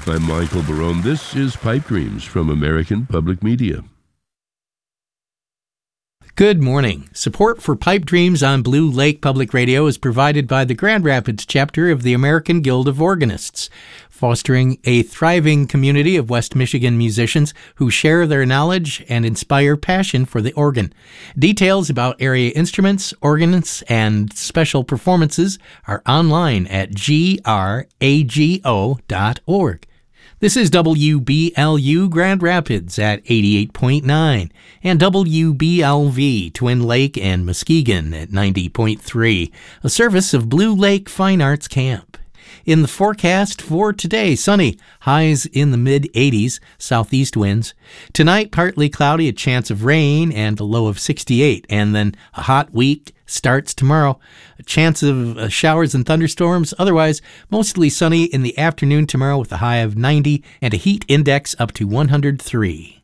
I'm Michael Barone. This is Pipe Dreams from American Public Media. Good morning. Support for Pipe Dreams on Blue Lake Public Radio is provided by the Grand Rapids chapter of the American Guild of Organists, fostering a thriving community of West Michigan musicians who share their knowledge and inspire passion for the organ. Details about area instruments, organs, and special performances are online at grago.org. This is WBLU Grand Rapids at 88.9 and WBLV Twin Lake and Muskegon at 90.3, a service of Blue Lake Fine Arts Camp. In the forecast for today, sunny, highs in the mid-80s, southeast winds. Tonight, partly cloudy, a chance of rain, and a low of 68. And then a hot week starts tomorrow. A chance of showers and thunderstorms. Otherwise, mostly sunny in the afternoon tomorrow with a high of 90 and a heat index up to 103.